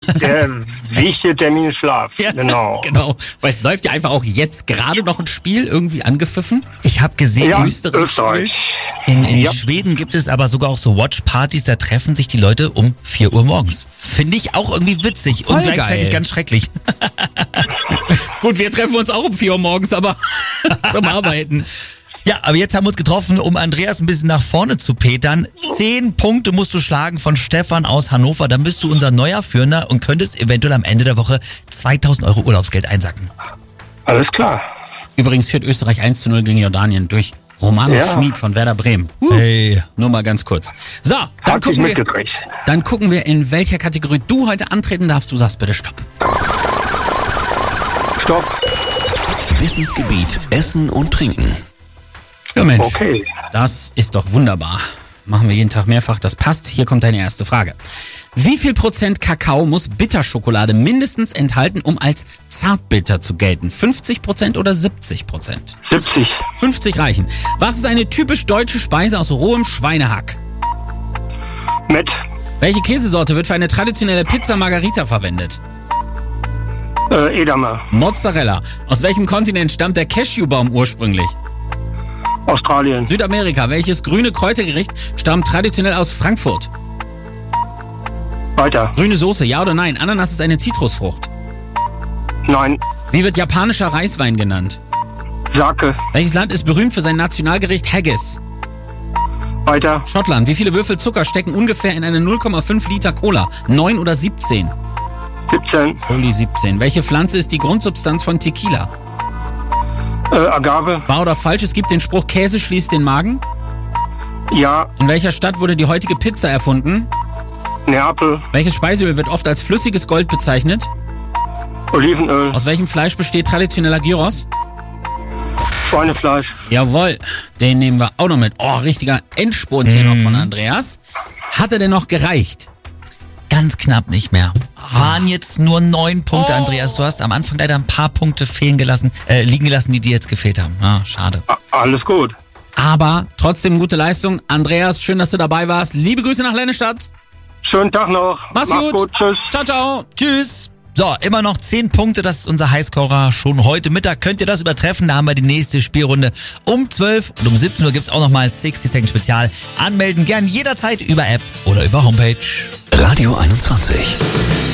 Der wichtige Termin ist Schlaf. Ja, Genau. genau. Weil es läuft ja einfach auch jetzt gerade noch ein Spiel irgendwie angepfiffen. Ich habe gesehen, Ja, Österreich. Österreich. In Ja. Schweden gibt es aber sogar auch so Watchpartys, da treffen sich die Leute um 4 Uhr morgens. Finde ich auch irgendwie witzig und Voll gleichzeitig geil. ganz schrecklich. Gut, wir treffen uns auch um 4 Uhr morgens, aber zum Arbeiten. Ja, aber jetzt haben wir uns getroffen, um Andreas ein bisschen nach vorne zu petern. 10 Punkte musst du schlagen von Stefan aus Hannover, dann bist du unser neuer Führender und könntest eventuell am Ende der Woche 2.000 Euro Urlaubsgeld einsacken. Alles klar. Übrigens führt Österreich 1:0 gegen Jordanien durch Romano Ja. Schmid von Werder Bremen. Hey. Nur mal ganz kurz. So, dann Hat sich gucken, wir, mitgekriegt. dann gucken wir, in welcher Kategorie du heute antreten darfst. Du sagst bitte Stopp. Stopp. Wissensgebiet Essen und Trinken. Ja Mensch, Okay. das ist doch wunderbar. Machen wir jeden Tag mehrfach, das passt. Hier kommt deine erste Frage. Wie viel Prozent Kakao muss Bitterschokolade mindestens enthalten, um als Zartbitter zu gelten? 50% oder 70%? 70. 50 reichen. Was ist eine typisch deutsche Speise aus rohem Schweinehack? Met. Welche Käsesorte wird für eine traditionelle Pizza Margherita verwendet? Edamer. Mozzarella. Aus welchem Kontinent stammt der Cashewbaum ursprünglich? Australien. Südamerika. Welches grüne Kräutergericht stammt traditionell aus Frankfurt? Weiter. Grüne Soße, ja oder nein? Ananas ist eine Zitrusfrucht. Nein. Wie wird japanischer Reiswein genannt? Sake. Welches Land ist berühmt für sein Nationalgericht Haggis? Weiter. Schottland. Wie viele Würfel Zucker stecken ungefähr in eine 0,5 Liter Cola? 9 oder 17? 17. Holy 17. Welche Pflanze ist die Grundsubstanz von Tequila? Agave. Wahr oder falsch? Es gibt den Spruch, Käse schließt den Magen. Ja. In welcher Stadt wurde die heutige Pizza erfunden? Neapel. Welches Speiseöl wird oft als flüssiges Gold bezeichnet? Olivenöl. Aus welchem Fleisch besteht traditioneller Gyros? Schweinefleisch. Jawohl, den nehmen wir auch noch mit. Oh, richtiger Endspurt hier noch von Andreas. Hat er denn noch gereicht? Ganz knapp nicht mehr. Waren jetzt nur 9 Punkte, Andreas. Du hast am Anfang leider ein paar Punkte liegen gelassen, die dir jetzt gefehlt haben. Ah, schade. Alles gut. Aber trotzdem gute Leistung. Andreas, schön, dass du dabei warst. Liebe Grüße nach Lennestadt. Schönen Tag noch. Mach's gut. Tschüss. Ciao, ciao. Tschüss. So, immer noch 10 Punkte, das ist unser Highscorer. Schon heute Mittag könnt ihr das übertreffen. Da haben wir die nächste Spielrunde um 12 und um 17 Uhr gibt's auch nochmal 60 Second Spezial. Anmelden gern jederzeit über App oder über Homepage. Radio 21.